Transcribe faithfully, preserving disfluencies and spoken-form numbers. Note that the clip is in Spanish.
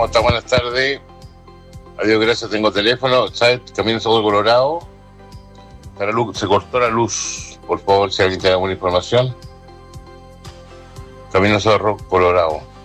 ¿Cómo está? Buenas tardes. Adiós, gracias, tengo teléfono. ¿Sabes? Camino Cerro Colorado. La luz, se cortó la luz. Por favor, si alguien tiene alguna información. Camino Cerro Colorado.